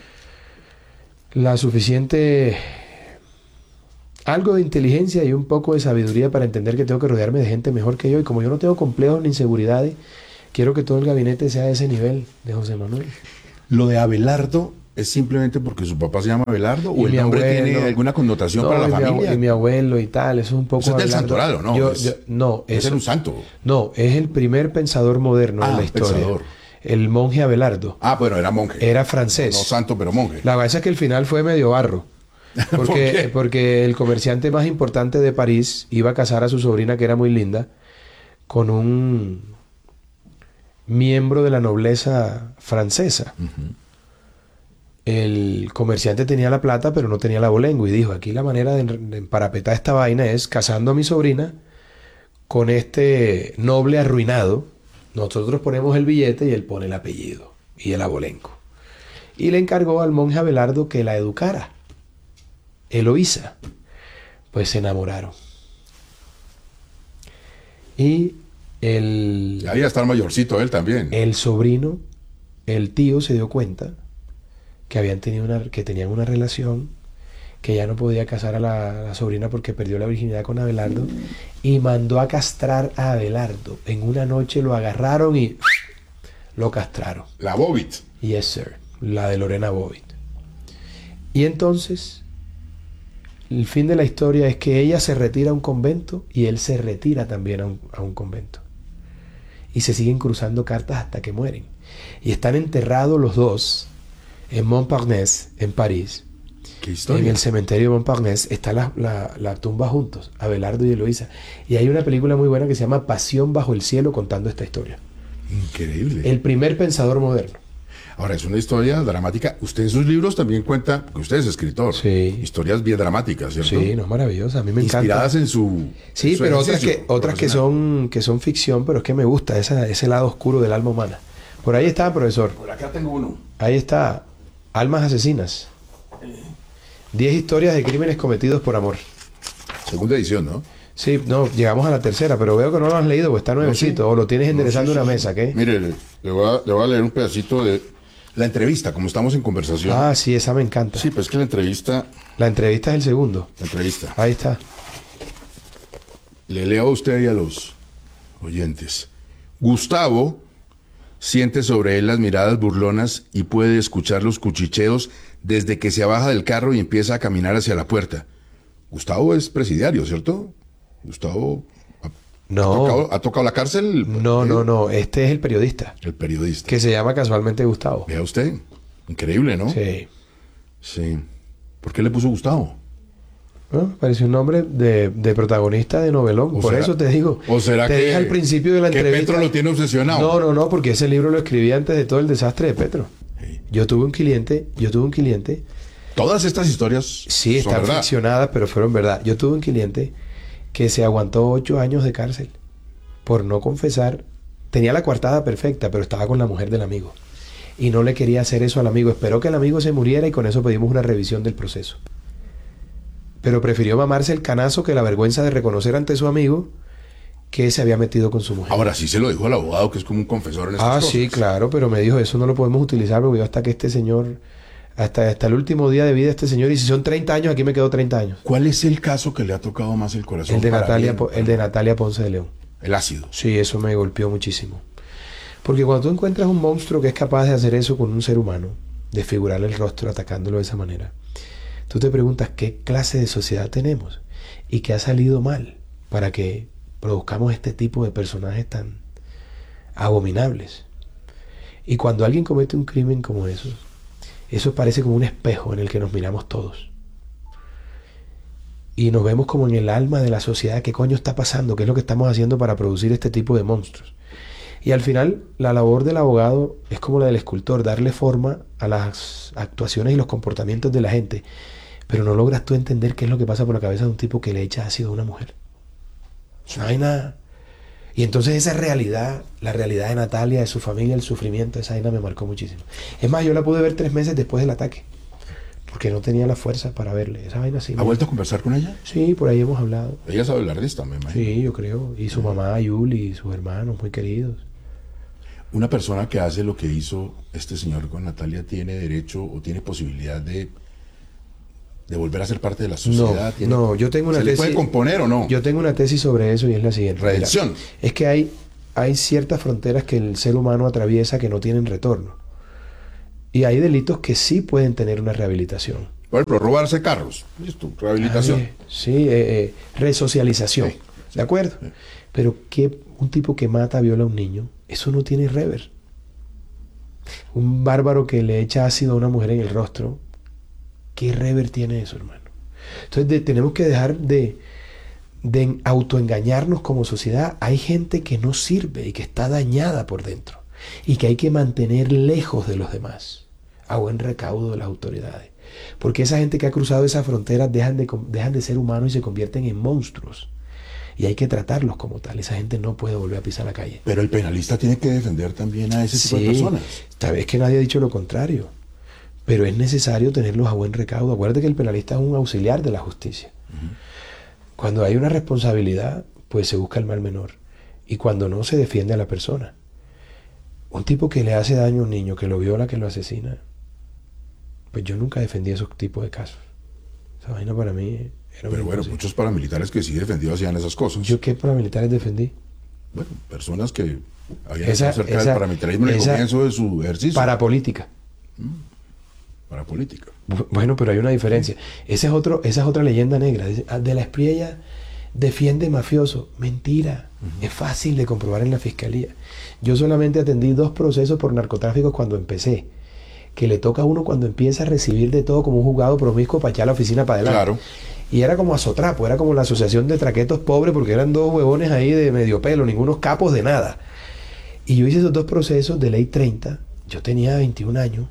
la suficiente algo de inteligencia y un poco de sabiduría para entender que tengo que rodearme de gente mejor que yo. Y como yo no tengo complejos ni inseguridades, quiero que todo el gabinete sea de ese nivel de José Manuel. Lo de Abelardo es simplemente porque su papá se llama Abelardo o el nombre abuelo, tiene alguna connotación no, para la y familia. Mi, y mi abuelo y tal, eso es un poco. Eso es del santoral, ¿no? Yo, es, yo, no, es eso, un santo. No, es el primer pensador moderno ah, de la historia. Pensador. El monje Abelardo. Ah, bueno, era monje. Era francés. No santo, pero monje. La verdad es que el final fue medio barro. Porque, ¿Por porque el comerciante más importante de París iba a casar a su sobrina, que era muy linda, con un miembro de la nobleza francesa. Uh-huh. El comerciante tenía la plata, pero no tenía la abolengo. Y dijo, aquí la manera de, de emparapetar esta vaina es casando a mi sobrina con este noble arruinado. Nosotros ponemos el billete y él pone el apellido y el abolengo. Y le encargó al monje Abelardo que la educara. Eloísa. Pues se enamoraron. Y el... Ahí está el mayorcito él también. El sobrino, el tío se dio cuenta que habían tenido una, que tenían una relación, que ya no podía casar a la, a la sobrina porque perdió la virginidad con Abelardo, y mandó a castrar a Abelardo. En una noche lo agarraron y lo castraron. La Bobbitt. Yes, sir. La de Lorena Bobbitt. Y entonces, el fin de la historia es que ella se retira a un convento y él se retira también a un, a un convento. Y se siguen cruzando cartas hasta que mueren. Y están enterrados los dos en Montparnasse, en París. ¿Qué historia? En el cementerio de Montparnasse está la, la, la tumba juntos, Abelardo y Eloísa. Y hay una película muy buena que se llama Pasión bajo el cielo, contando esta historia. Increíble. El primer pensador moderno. Ahora, es una historia dramática. Usted en sus libros también cuenta, porque usted es escritor, sí. Historias bien dramáticas, ¿cierto? Sí, no, maravillosa. A mí me encanta. Inspiradas en su Sí, en su pero otras que otras que son que son ficción, pero es que me gusta esa, ese lado oscuro del alma humana. Por ahí está, profesor. Por acá tengo uno. Ahí está. Almas asesinas. Diez historias de crímenes cometidos por amor. Segunda edición, ¿no? Sí, no, llegamos a la tercera, pero veo que no lo has leído, pues está nuevecito, no, sí. O lo tienes enderezando no, sí, sí, una mesa, ¿qué? Mire, le, le, voy a, le voy a leer un pedacito de la entrevista, como estamos en conversación. Ah, sí, esa me encanta. Sí, pues es que la entrevista... La entrevista es el segundo. La entrevista. Ahí está. Le leo a usted y a los oyentes. Gustavo siente sobre él las miradas burlonas y puede escuchar los cuchicheos desde que se baja del carro y empieza a caminar hacia la puerta. Gustavo es presidiario, ¿cierto? Gustavo ha, no. ha, tocado, ha tocado la cárcel. No, ¿Eh? no, no. Este es el periodista. El periodista. Que se llama casualmente Gustavo. Vea usted. Increíble, ¿no? Sí. Sí. ¿Por qué le puso Gustavo? ¿No? Parece un nombre de, de protagonista de novelón. Por será, eso te digo. ¿O será te que, dije al principio de la que entrevista, Petro lo tiene obsesionado? No, no, no, porque ese libro lo escribí antes de todo el desastre de Petro. Sí. Yo tuve un cliente, yo tuve un cliente. Todas estas historias sí están verdad. ficcionadas, pero fueron verdad. Yo tuve un cliente que se aguantó ocho años de cárcel por no confesar. Tenía la coartada perfecta, pero estaba con la mujer del amigo. Y no le quería hacer eso al amigo. Esperó que el amigo se muriera y con eso pedimos una revisión del proceso. Pero prefirió mamarse el canazo que la vergüenza de reconocer ante su amigo que se había metido con su mujer. Ahora sí se lo dijo al abogado, que es como un confesor en estas ah, cosas. Ah, sí, claro, pero me dijo, eso no lo podemos utilizar porque yo hasta que este señor, hasta, hasta el último día de vida de este señor, y si son treinta años, aquí me quedo treinta años. ¿Cuál es el caso que le ha tocado más el corazón? El de, Natalia, bien, el de Natalia Ponce de León. El ácido. Sí, eso me golpeó muchísimo. Porque cuando tú encuentras un monstruo que es capaz de hacer eso con un ser humano, desfigurarle el rostro atacándolo de esa manera, tú te preguntas qué clase de sociedad tenemos y qué ha salido mal para que produzcamos este tipo de personajes tan abominables. Y cuando alguien comete un crimen como eso, eso parece como un espejo en el que nos miramos todos. Y nos vemos como en el alma de la sociedad. ¿Qué coño está pasando? ¿Qué es lo que estamos haciendo para producir este tipo de monstruos? Y al final, la labor del abogado es como la del escultor, darle forma a las actuaciones y los comportamientos de la gente. Pero no logras tú entender qué es lo que pasa por la cabeza de un tipo que le echa ácido a una mujer. Es una vaina Y entonces esa realidad, la realidad de Natalia, de su familia, el sufrimiento, esa vaina me marcó muchísimo. Es más, yo la pude ver tres meses después del ataque, porque no tenía la fuerza para verle. Esa vaina sí. ¿Ha vuelto a conversar con ella? Sí, por ahí hemos hablado. Ella sabe hablar de esto, me imagino. Sí, yo creo. Y su mamá, Yuli, y sus hermanos, muy queridos. Una persona que hace lo que hizo este señor con Natalia tiene derecho o tiene posibilidad de, de volver a ser parte de la sociedad. No, ¿Tiene, no, yo tengo una ¿se tesis. le puede componer o no? Yo tengo una tesis sobre eso y es la siguiente. Redención. Mira, es que hay, hay ciertas fronteras que el ser humano atraviesa que no tienen retorno. Y hay delitos que sí pueden tener una rehabilitación. Por ejemplo, robarse carros. Listo, rehabilitación. Ay, sí, eh, eh, resocialización. Sí, ¿de acuerdo? Sí. Pero que un tipo que mata, viola a un niño, eso no tiene rever. Un bárbaro que le echa ácido a una mujer en el rostro, ¿qué rever tiene eso, hermano? Entonces de, tenemos que dejar de, de autoengañarnos como sociedad. Hay gente que no sirve y que está dañada por dentro y que hay que mantener lejos de los demás, a buen recaudo de las autoridades. Porque esa gente que ha cruzado esas fronteras dejan de, dejan de ser humanos y se convierten en monstruos. Y hay que tratarlos como tal. Esa gente no puede volver a pisar la calle. Pero el penalista tiene que defender también a ese tipo sí, de personas. Tal vez que nadie ha dicho lo contrario. Pero es necesario tenerlos a buen recaudo. Acuérdate que el penalista es un auxiliar de la justicia. Uh-huh. Cuando hay una responsabilidad, pues se busca el mal menor. Y cuando no, se defiende a la persona. Un tipo que le hace daño a un niño, que lo viola, que lo asesina, pues yo nunca defendí esos tipos de casos. Esa vaina para mí... Pero bueno, muchos paramilitares que sí defendidos hacían esas cosas. ¿Yo qué paramilitares defendí? Bueno, personas que habían estado cerca esa, del paramilitarismo en el comienzo de su ejercicio. Parapolítica. Mm, parapolítica. Bueno, pero hay una diferencia. Ese es otro, esa es otra leyenda negra. De la Espriella defiende mafioso. Mentira. Uh-huh. Es fácil de comprobar en la fiscalía. Yo solamente atendí dos procesos por narcotráfico cuando empecé. Que le toca a uno cuando empieza a recibir de todo como un juzgado promiscuo para echar la oficina para adelante. Claro. Y era como azotrapo, era como la asociación de traquetos pobres porque eran dos huevones ahí de medio pelo, ningunos capos de nada. Y yo hice esos dos procesos de ley treinta, yo tenía veintiún años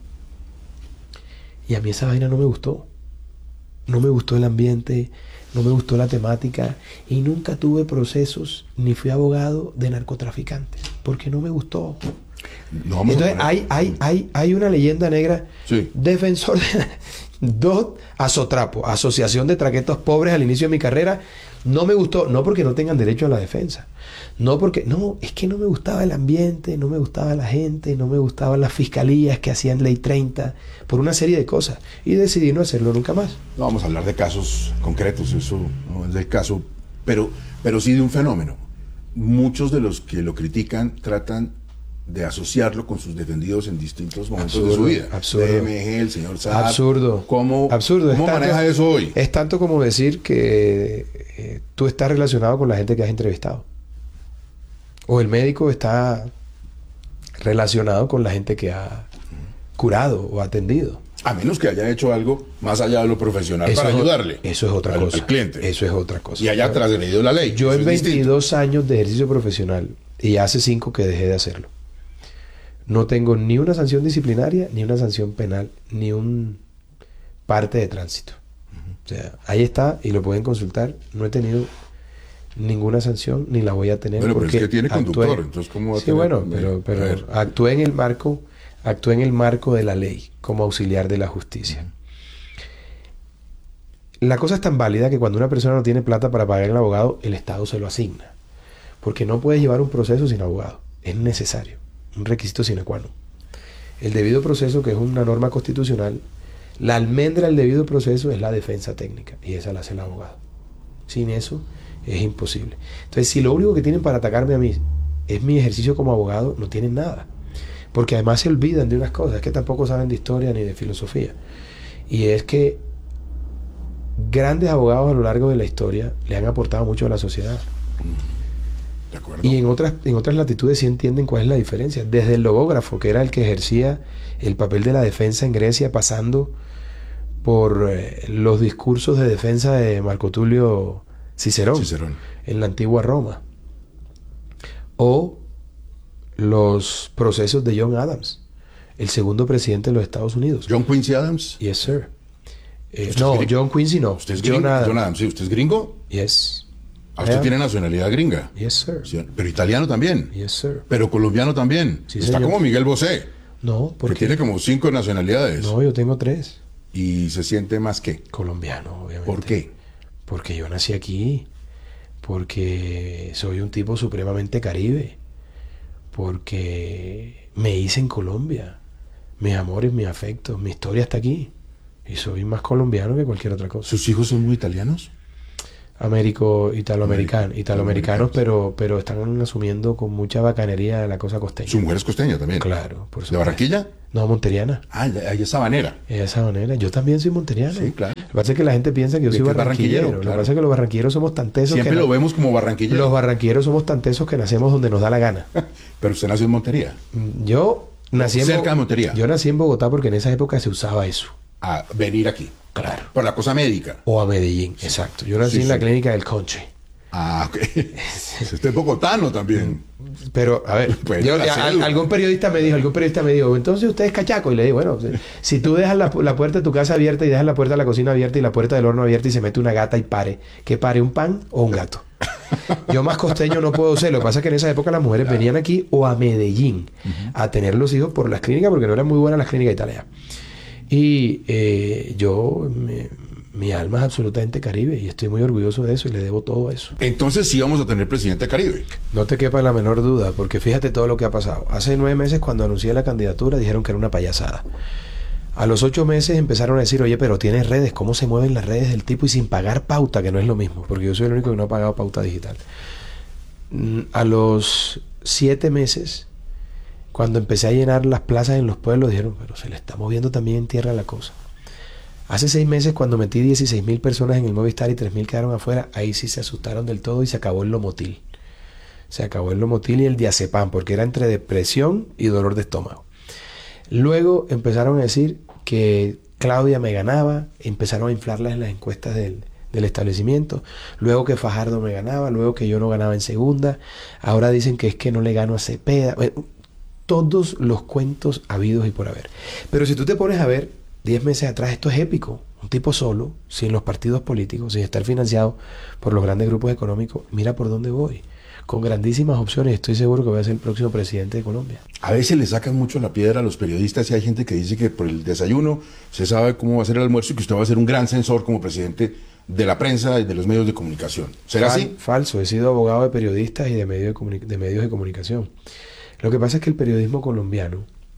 y a mí esa vaina no me gustó. No me gustó el ambiente, no me gustó la temática y nunca tuve procesos ni fui abogado de narcotraficantes porque no me gustó. No, vamos Entonces hay, hay, hay, hay una leyenda negra, sí. Defensor de... Dos, azotrapo, asociación de traquetos pobres al inicio de mi carrera. No me gustó, no porque no tengan derecho a la defensa, no porque, no, es que no me gustaba el ambiente, no me gustaba la gente, no me gustaban las fiscalías que hacían ley treinta, por una serie de cosas, y decidí no hacerlo nunca más. No vamos a hablar de casos concretos, eso no es del caso, pero, pero sí de un fenómeno. Muchos de los que lo critican tratan de asociarlo con sus defendidos en distintos momentos absurdo, de su vida. Absurdo. D M G, el señor Saab. Absurdo. ¿Cómo, absurdo. ¿cómo tanto, maneja eso hoy? Es tanto como decir que eh, tú estás relacionado con la gente que has entrevistado. O el médico está relacionado con la gente que ha curado o atendido. A menos que haya hecho algo más allá de lo profesional eso para es, ayudarle. Eso es otra al, cosa. Al cliente. Eso es otra cosa. Y haya transgredido la ley. Yo eso en veintidós años de ejercicio profesional, y hace cinco que dejé de hacerlo, no tengo ni una sanción disciplinaria, ni una sanción penal, ni un parte de tránsito. Uh-huh. O sea, ahí está y lo pueden consultar. No he tenido ninguna sanción, ni la voy a tener. Bueno, porque pero es que tiene conductor, actué, entonces ¿cómo va a sí, tener? bueno, pero, pero actué en el marco, actué en el marco de la ley, como auxiliar de la justicia. Uh-huh. La cosa es tan válida que cuando una persona no tiene plata para pagar el abogado, el Estado se lo asigna. Porque no puedes llevar un proceso sin abogado. Es necesario. Un requisito sine qua non. El debido proceso, que es una norma constitucional, la almendra del debido proceso es la defensa técnica y esa la hace el abogado. Sin eso es imposible. Entonces, si lo único que tienen para atacarme a mí es mi ejercicio como abogado, no tienen nada. Porque además se olvidan de unas cosas, es que tampoco saben de historia ni de filosofía. Y es que grandes abogados a lo largo de la historia le han aportado mucho a la sociedad. De acuerdo. Y en otras, en otras latitudes sí entienden cuál es la diferencia. Desde el logógrafo, que era el que ejercía el papel de la defensa en Grecia, pasando por eh, los discursos de defensa de Marco Tulio Cicerón, Cicerón en la antigua Roma. O los procesos de John Adams, el segundo presidente de los Estados Unidos. ¿John Quincy Adams? Yes, sir. Eh, no, John Quincy no. ¿Usted es John gringo? Adams. John Adams, sí. ¿Usted es gringo? Yes. Ah, usted Yeah. tiene nacionalidad gringa. Yes, sir. Sí, pero italiano también. Yes, sir. Pero colombiano también. Sí, Está señor. como Miguel Bosé, No, que porque tiene como cinco nacionalidades. no, yo tengo tres. Y se siente más que. Colombiano, obviamente. ¿Por qué? Porque yo nací aquí, porque soy un tipo supremamente caribe, porque me hice en Colombia, mis amores, mis afectos, mi historia está aquí, y soy más colombiano que cualquier otra cosa. ¿Sus hijos son muy italianos? Américo, italoamericano, italoamericanos, italoamericanos. pero, pero están asumiendo con mucha bacanería la cosa costeña. Su mujer es costeña también. Claro, por ¿De supuesto. Barranquilla? No, monteriana. Ah, ella ella es sabanera. De esa manera. Yo también soy monteriano. Sí, claro. Lo que pasa es que la gente piensa que yo De soy que es barranquillero. barranquillero, Lo que claro. pasa es que los barranquilleros somos tan tesos Siempre que lo na- vemos como barranquillero. los barranquilleros somos tan tesos que nacemos donde nos da la gana. Pero usted nació en Montería. Yo nací en Cerca Bo- de Montería. Yo nací en Bogotá porque en esa época se usaba eso. A venir aquí. Claro. Por la cosa médica. O a Medellín, exacto. Yo nací Sí, en la sí. clínica del Conche. Ah, ok. Usted es bogotano también. Pero, a ver, Pues, yo- la a- cédula. algún periodista me dijo, algún periodista me dijo, entonces usted es cachaco. Y le digo, bueno, si- si tú dejas la, la puerta de tu casa abierta y dejas la puerta de la cocina abierta y la puerta del horno abierta y se mete una gata y pare, ¿qué pare? ¿Un pan o un gato? Yo más costeño no puedo ser. Lo que pasa es que en esa época las mujeres venían aquí o a Medellín a tener los hijos por las clínicas porque no eran muy buenas las clínicas italianas. Y eh, yo, me- mi alma es absolutamente caribe y estoy muy orgulloso de eso y le debo todo eso. Entonces sí vamos a tener presidente Caribe. No te quepa la menor duda, porque fíjate todo lo que ha pasado. Hace nueve meses, cuando anuncié la candidatura, dijeron que era una payasada. A los ocho meses empezaron a decir, oye, pero tienes redes, ¿cómo se mueven las redes del tipo y sin pagar pauta? Que no es lo mismo, porque yo soy el único que no ha pagado pauta digital. Mm, A los siete meses, cuando empecé a llenar las plazas en los pueblos, dijeron, pero se le está moviendo también en tierra la cosa. Hace seis meses, cuando metí dieciséis mil personas en el Movistar y tres mil quedaron afuera, ahí sí se asustaron del todo y se acabó el Lomotil. Se acabó el Lomotil y el diazepam, porque era entre depresión y dolor de estómago. Luego empezaron a decir que Claudia me ganaba, empezaron a inflarlas en las encuestas del, del establecimiento, luego que Fajardo me ganaba, luego que yo no ganaba en segunda, ahora dicen que es que no le gano a Cepeda. Bueno, todos los cuentos habidos y por haber. Pero si tú te pones a ver, diez meses atrás, esto es épico. Un tipo solo, sin los partidos políticos, sin estar financiado por los grandes grupos económicos, mira por dónde voy. Con grandísimas opciones, estoy seguro que voy a ser el próximo presidente de Colombia. A veces le sacan mucho la piedra a los periodistas y hay gente que dice que por el desayuno se sabe cómo va a ser el almuerzo y que usted va a ser un gran censor como presidente de la prensa y de los medios de comunicación. ¿Será Fal- así? Falso. He sido abogado de periodistas y de, medio de, comuni- de medios de comunicación. Lo que pasa es que el periodismo colombiano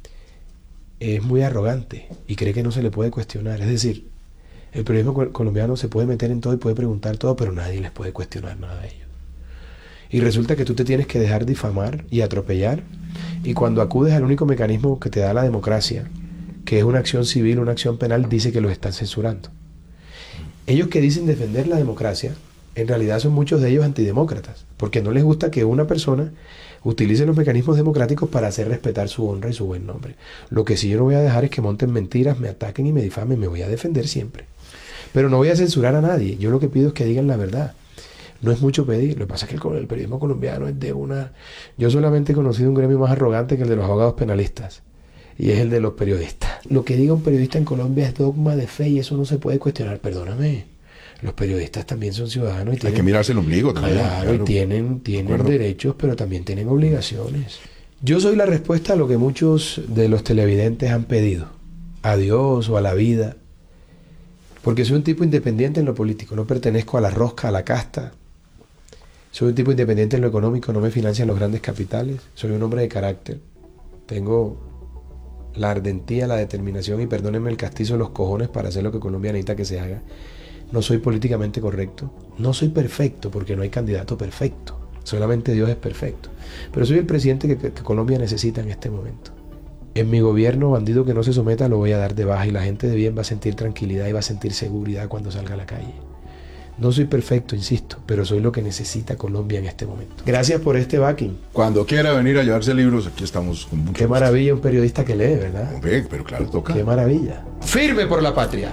es muy arrogante y cree que no se le puede cuestionar. Es decir, el periodismo col- colombiano se puede meter en todo y puede preguntar todo, pero nadie les puede cuestionar nada a ellos. Y resulta que tú te tienes que dejar difamar y atropellar. Y cuando acudes al único mecanismo que te da la democracia, que es una acción civil, una acción penal, dice que los están censurando. Ellos que dicen defender la democracia, en realidad son muchos de ellos antidemócratas, porque no les gusta que una persona utilice los mecanismos democráticos para hacer respetar su honra y su buen nombre. Lo que sí yo no voy a dejar es que monten mentiras, me ataquen y me difamen, me voy a defender siempre. Pero no voy a censurar a nadie, yo lo que pido es que digan la verdad. No es mucho pedir, lo que pasa es que el, co- el periodismo colombiano es de una... Yo solamente he conocido un gremio más arrogante que el de los abogados penalistas, y es el de los periodistas. Lo que diga un periodista en Colombia es dogma de fe y eso no se puede cuestionar, perdóname. Los periodistas también son ciudadanos y Hay tienen... que mirarse el ombligo también. Claro, y tienen, tienen acuerdo. derechos, pero también tienen obligaciones. Yo soy la respuesta a lo que muchos de los televidentes han pedido. A Dios o a la vida. Porque soy un tipo independiente en lo político. No pertenezco a la rosca, a la casta. Soy un tipo independiente en lo económico. No me financian los grandes capitales. Soy un hombre de carácter. Tengo la ardentía, la determinación y perdónenme el castizo, los cojones para hacer lo que Colombia necesita que se haga. No soy políticamente correcto. No soy perfecto porque no hay candidato perfecto. Solamente Dios es perfecto. Pero soy el presidente que, que- que Colombia necesita en este momento. En mi gobierno, bandido que no se someta, lo voy a dar de baja y la gente de bien va a sentir tranquilidad y va a sentir seguridad cuando salga a la calle. No soy perfecto, insisto, pero soy lo que necesita Colombia en este momento. Gracias por este backing. Cuando quiera venir a llevarse libros, aquí estamos con mucho Qué gusto. maravilla un periodista que lee, ¿verdad? Hombre, pero claro, toca. Qué maravilla. Firme por la patria.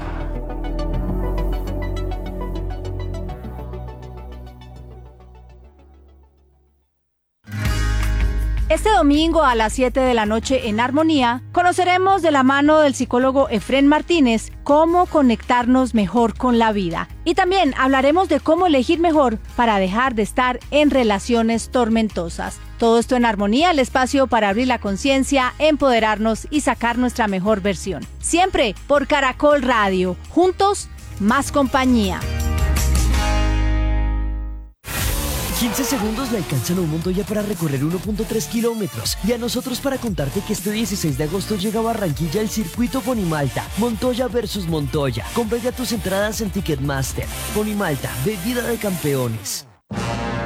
Este domingo a las siete de la noche en Armonía, conoceremos de la mano del psicólogo Efrén Martínez cómo conectarnos mejor con la vida. Y también hablaremos de cómo elegir mejor para dejar de estar en relaciones tormentosas. Todo esto en Armonía, el espacio para abrir la conciencia, empoderarnos y sacar nuestra mejor versión. Siempre por Caracol Radio. Juntos, más compañía. quince segundos le alcanzan a un Montoya para recorrer uno punto tres kilómetros y a nosotros para contarte que este dieciséis de agosto llega a Barranquilla el circuito Ponimalta, Montoya versus Montoya. Compra ya tus entradas en Ticketmaster. Ponimalta, bebida de campeones.